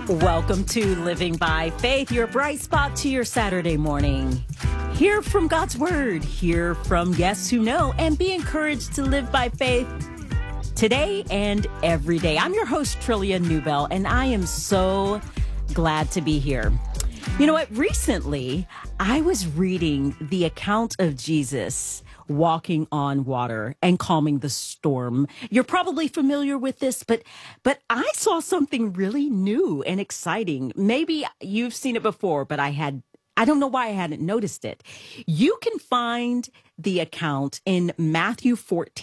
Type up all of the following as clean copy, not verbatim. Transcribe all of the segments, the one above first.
Welcome to Living by Faith, your bright spot to your Saturday morning. Hear from God's Word, hear from guests who know, and be encouraged to live by faith today and every day. I'm your host, Trillia Newbell, and I am so glad to be here. You know what? Recently, I was reading the account of Jesus walking on water and calming the storm. You're probably familiar with this, but I saw something really new and exciting. Maybe you've seen it before, but I don't know why I hadn't noticed it. You can find the account in Matthew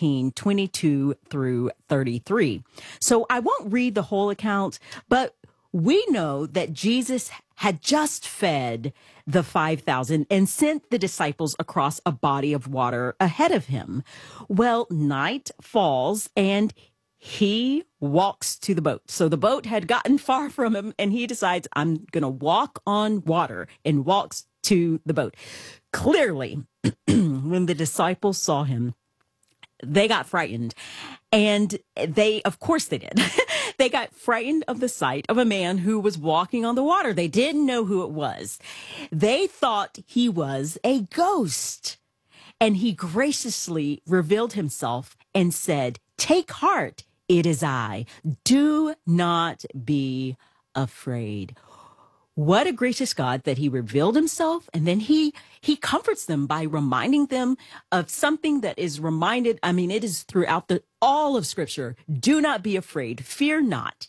14:22 through 33. So I won't read the whole account, but we know that Jesus had just fed the 5,000 and sent the disciples across a body of water ahead of him. Well, night falls and he walks to the boat. So the boat had gotten far from him and he decides, I'm going to walk on water, and walks to the boat. Clearly, when the disciples saw him, they got frightened. And of course they did. They got frightened of the sight of a man who was walking on the water. They didn't know who it was. They thought he was a ghost. And he graciously revealed himself and said, "Take heart, it is I. Do not be afraid." What a gracious God that he revealed himself, and then he comforts them by reminding them of something that is reminded. I mean, it is throughout all of Scripture. Do not be afraid. Fear not.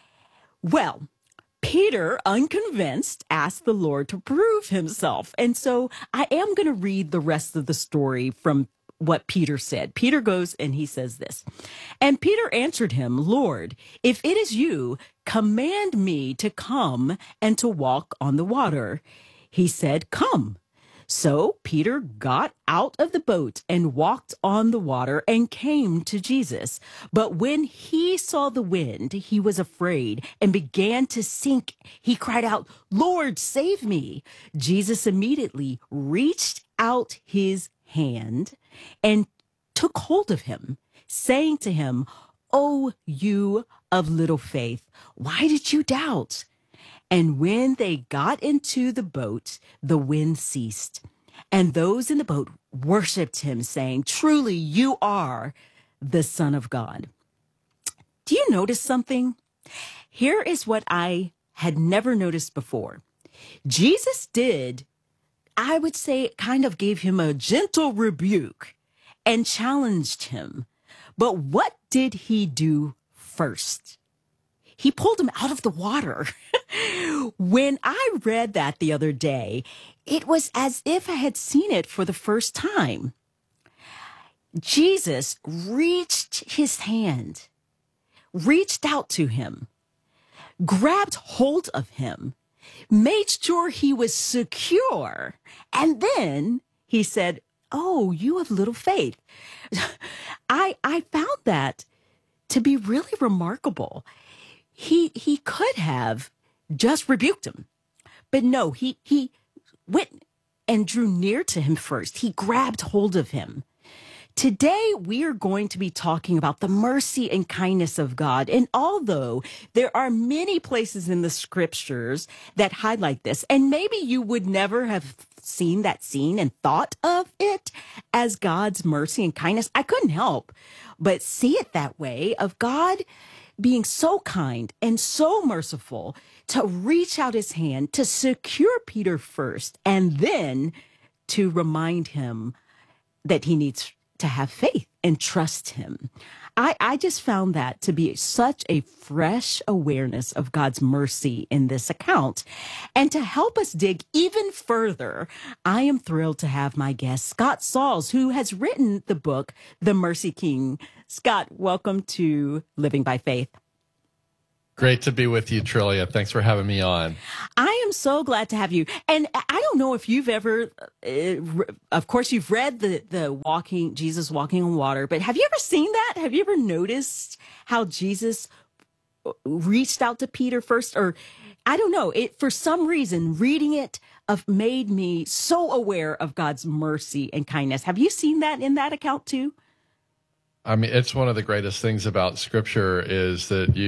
Well, Peter, unconvinced, asked the Lord to prove himself. And so I am going to read the rest of the story from what Peter said. Peter goes and he says this. And Peter answered him, "Lord, if it is you, command me to come and to walk on the water." He said, "Come." So Peter got out of the boat and walked on the water and came to Jesus. But when he saw the wind, he was afraid and began to sink. He cried out, "Lord, save me." Jesus immediately reached out his hand and took hold of him, saying to him, "Oh, you of little faith, why did you doubt?" And when they got into the boat, the wind ceased, and those in the boat worshiped him, saying, "Truly, you are the Son of God." Do you notice something? Here is what I had never noticed before. Jesus did, I would say, kind of gave him a gentle rebuke and challenged him. But what did he do first? He pulled him out of the water. When I read that the other day, it was as if I had seen it for the first time. Jesus reached his hand, reached out to him, grabbed hold of him, made sure he was secure, and then he said, "Oh, you have little faith." I found that to be really remarkable. He could have just rebuked him, but no, he went and drew near to him first. He grabbed hold of him. Today, we are going to be talking about the mercy and kindness of God. And although there are many places in the Scriptures that highlight this, and maybe you would never have seen that scene and thought of it as God's mercy and kindness, I couldn't help but see it that way, of God being so kind and so merciful to reach out his hand to secure Peter first, and then to remind him that he needs to have faith and trust him. I just found that to be such a fresh awareness of God's mercy in this account. And to help us dig even further, I am thrilled to have my guest, Scott Sauls, who has written the book, The Mercy King. Scott, welcome to Living by Faith. Great to be with you, Trillia. Thanks for having me on. I am so glad to have you. And I don't know if you've ever, of course, you've read the Jesus walking on water, but have you ever seen that? Have you ever noticed how Jesus reached out to Peter first? Or I don't know, for some reason, reading it made me so aware of God's mercy and kindness. Have you seen that in that account too? I mean, it's one of the greatest things about Scripture is that you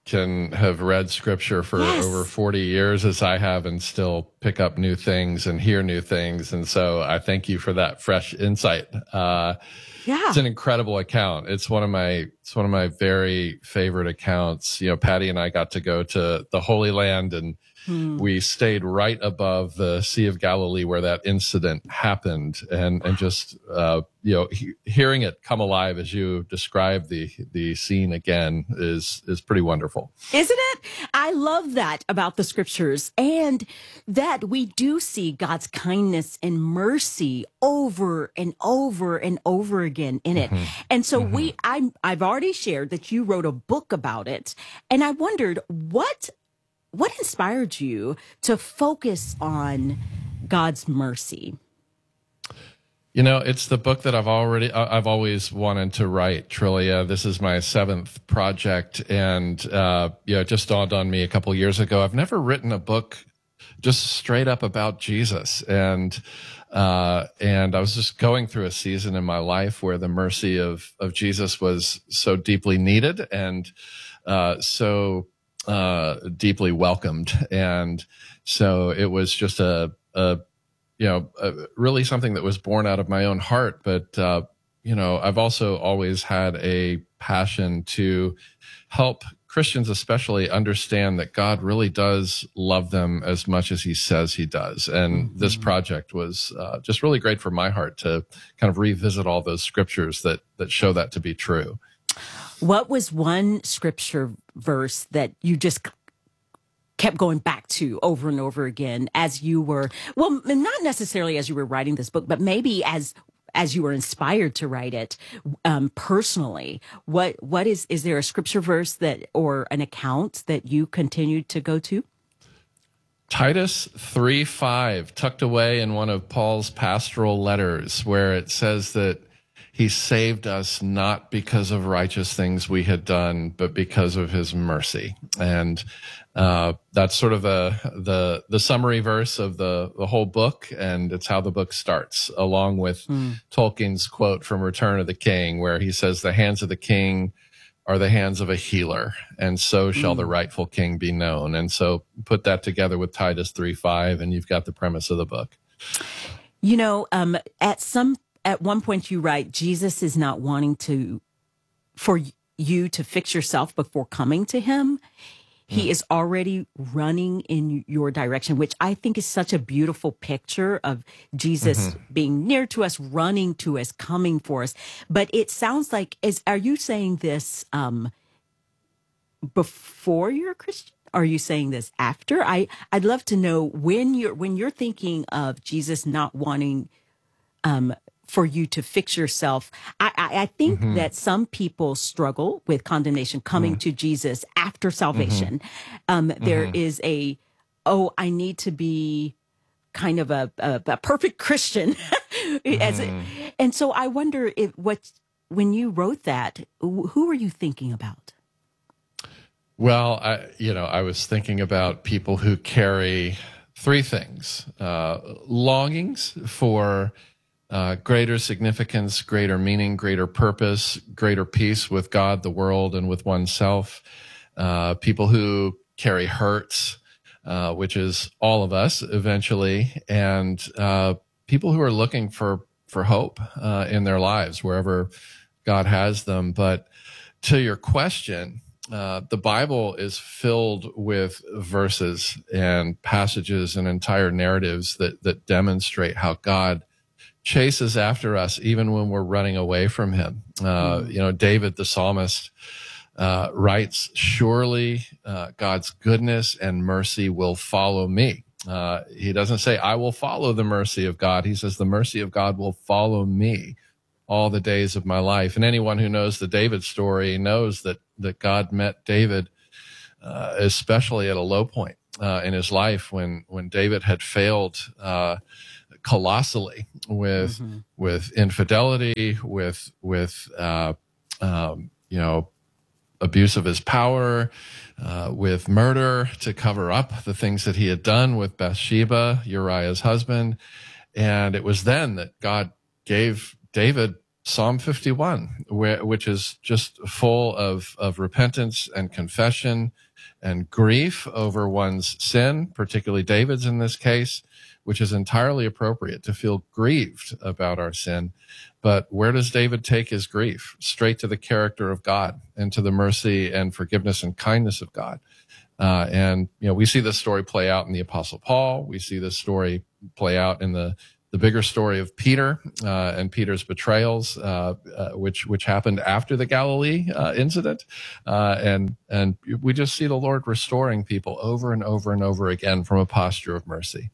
can have read scripture for over 40 years as I have and still pick up new things and hear new things. And so I thank you for that fresh insight. It's an incredible account. It's one of my very favorite accounts. Patty and I got to go to the Holy Land, and we stayed right above the Sea of Galilee where that incident happened, and just hearing it come alive as you describe the scene again is pretty wonderful, isn't it? I love that about the scriptures, and that we do see God's kindness and mercy over and over and over again in it. And so I've already shared that you wrote a book about it, and I wondered what inspired you to focus on God's mercy? It's the book that I've always wanted to write, Trillia. This is my 7th project, and it just dawned on me a couple years ago. I've never written a book just straight up about Jesus, and I was just going through a season in my life where the mercy of Jesus was so deeply needed and so deeply welcomed. And so it was just really something that was born out of my own heart. But, I've also always had a passion to help Christians especially understand that God really does love them as much as he says he does. And this project was just really great for my heart to kind of revisit all those scriptures that show that to be true. What was one scripture verse that you just kept going back to over and over again as you were, well, not necessarily as you were writing this book, but maybe as you were inspired to write it personally? What is there a scripture verse or an account that you continued to go to? Titus 3:5, tucked away in one of Paul's pastoral letters, where it says that he saved us not because of righteous things we had done, but because of his mercy. And that's sort of the summary verse of the whole book, and it's how the book starts, along with Tolkien's quote from Return of the King, where he says, "The hands of the king are the hands of a healer, and so shall the rightful king be known." And so put that together with Titus 3:5, and you've got the premise of the book. At one point you write, Jesus is not wanting for you to fix yourself before coming to him. He is already running in your direction, which I think is such a beautiful picture of Jesus being near to us, running to us, coming for us. But it sounds like, are you saying this before you're a Christian? Are you saying this after? I'd love to know when you're thinking of Jesus not wanting for you to fix yourself. I think that some people struggle with condemnation coming to Jesus after salvation. There is I need to be kind of a perfect Christian. And so I wonder when you wrote that, who were you thinking about? Well, I was thinking about people who carry 3 things: longings for greater significance, greater meaning, greater purpose, greater peace with God, the world, and with oneself. People who carry hurts, which is all of us eventually, and people who are looking for hope in their lives, wherever God has them. But to your question, the Bible is filled with verses and passages and entire narratives that demonstrate how God chases after us even when we're running away from him. David, the psalmist, writes, "Surely God's goodness and mercy will follow me." He doesn't say, "I will follow the mercy of God." He says, "The mercy of God will follow me all the days of my life." And anyone who knows the David story knows that God met David, especially at a low point in his life when David had failed colossally with infidelity, with abuse of his power, with murder to cover up the things that he had done with Bathsheba, Uriah's husband. And it was then that God gave David Psalm 51, which is just full of repentance and confession and grief over one's sin, particularly David's in this case, which is entirely appropriate to feel grieved about our sin. But where does David take his grief? Straight to the character of God and to the mercy and forgiveness and kindness of God. And we see this story play out in the Apostle Paul. We see this story play out in the bigger story of Peter and Peter's betrayals, which happened after the Galilee incident, and we just see the Lord restoring people over and over and over again from a posture of mercy.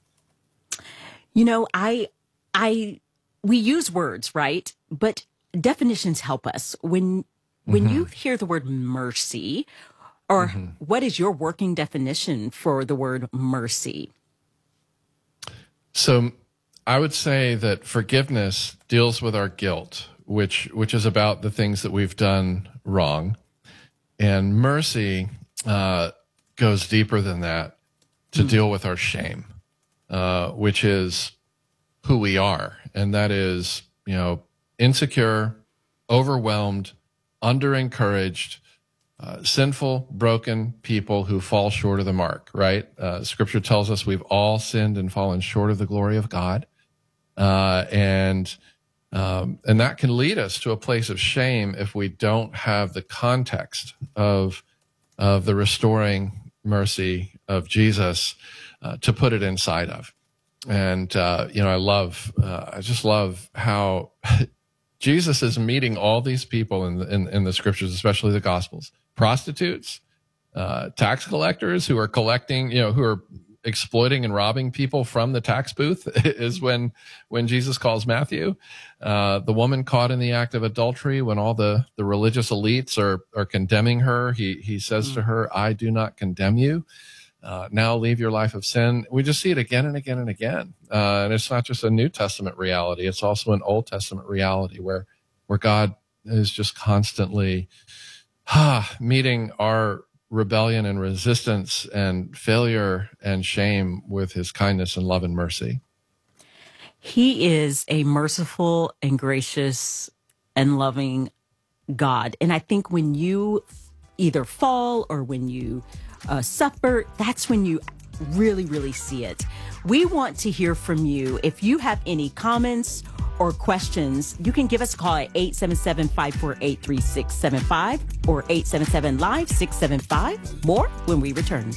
We use words, right? But definitions help us. When you hear the word mercy, or what is your working definition for the word mercy? So I would say that forgiveness deals with our guilt, which is about the things that we've done wrong. And mercy goes deeper than that to deal with our shame, which is who we are. And that is, insecure, overwhelmed, under-encouraged, sinful, broken people who fall short of the mark, right? Scripture tells us we've all sinned and fallen short of the glory of God. And that can lead us to a place of shame if we don't have the context of the restoring mercy of Jesus to put it inside of. And I just love how Jesus is meeting all these people in the scriptures, especially the Gospels, prostitutes, tax collectors who are collecting, who are exploiting and robbing people from the tax booth is when Jesus calls Matthew. The woman caught in the act of adultery, when all the religious elites are condemning her, he says to her, I do not condemn you. Now leave your life of sin. We just see it again and again and again. And it's not just a New Testament reality. It's also an Old Testament reality where God is just constantly meeting our rebellion and resistance and failure and shame with his kindness and love and mercy. He is a merciful and gracious and loving God. And I think when you either fall or when you suffer, that's when you really, really see it. We want to hear from you. If you have any comments or questions, you can give us a call at 877-548-3675 or 877-LIVE-675. More when we return.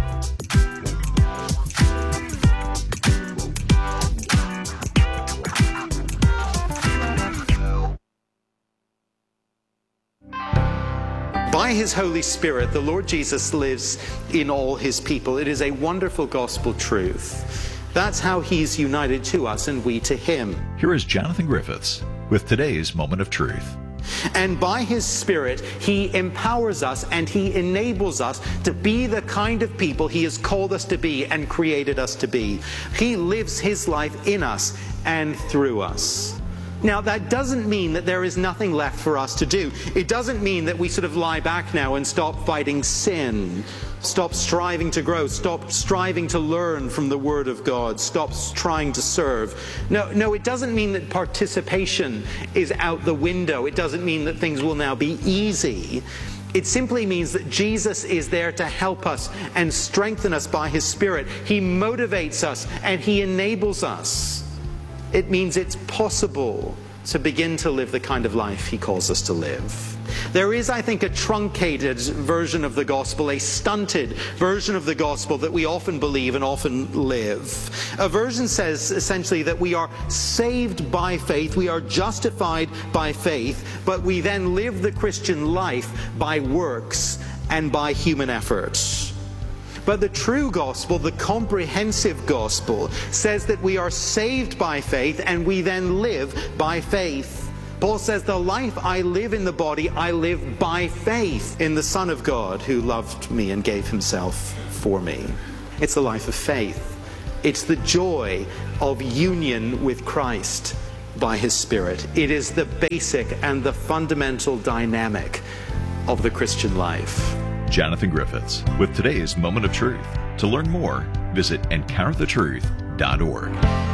By his Holy Spirit, the Lord Jesus lives in all his people. It is a wonderful gospel truth. That's how he's united to us and we to him. Here is Jonathan Griffiths with today's Moment of Truth. And by his Spirit, he empowers us and he enables us to be the kind of people he has called us to be and created us to be. He lives his life in us and through us. Now, that doesn't mean that there is nothing left for us to do. It doesn't mean that we sort of lie back now and stop fighting sin, stop striving to grow, stop striving to learn from the Word of God, stop trying to serve. No, it doesn't mean that participation is out the window. It doesn't mean that things will now be easy. It simply means that Jesus is there to help us and strengthen us by his Spirit. He motivates us and he enables us. It means it's possible to begin to live the kind of life he calls us to live. There is, I think, a truncated version of the gospel, a stunted version of the gospel that we often believe and often live. A version says essentially that we are saved by faith, we are justified by faith, but we then live the Christian life by works and by human efforts. But the true gospel, the comprehensive gospel, says that we are saved by faith and we then live by faith. Paul says, the life I live in the body, I live by faith in the Son of God who loved me and gave himself for me. It's the life of faith. It's the joy of union with Christ by his Spirit. It is the basic and the fundamental dynamic of the Christian life. Jonathan Griffiths with today's Moment of Truth. To learn more, visit EncounterTheTruth.org.